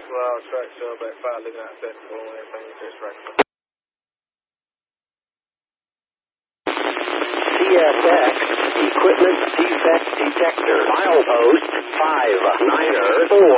Well, track show about 5 looking at that and everything with this right now. CSX Equipment Defect Detector. Milepost 594.